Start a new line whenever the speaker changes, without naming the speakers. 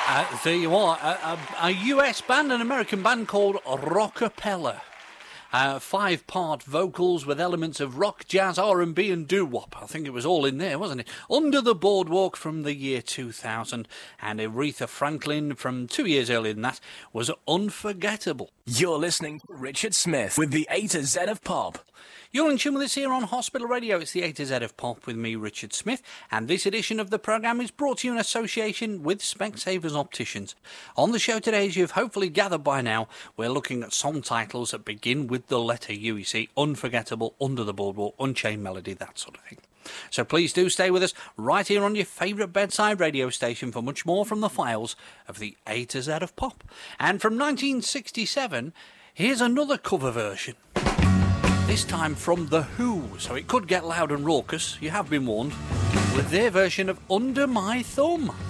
There you are. A US band, an American band called Rockapella. 5-part vocals with elements of rock, jazz, R&B and doo-wop. I think it was all in there, wasn't it? Under the Boardwalk from the year 2000. And Aretha Franklin from 2 years earlier than that was Unforgettable.
You're listening to Richard Smith with the A to Z of Pop.
You're in tune with us here on Hospital Radio. It's the A to Z of Pop with me, Richard Smith, and this edition of the programme is brought to you in association with Specsavers Opticians. On the show today, as you've hopefully gathered by now, we're looking at song titles that begin with the letter U. You see, Unforgettable, Under the Boardwalk, Unchained Melody, that sort of thing. So please do stay with us right here on your favourite bedside radio station for much more from the files of the A to Z of Pop. And from 1967, here's another cover version. This time from The Who, so it could get loud and raucous, you have been warned, with their version of Under My Thumb.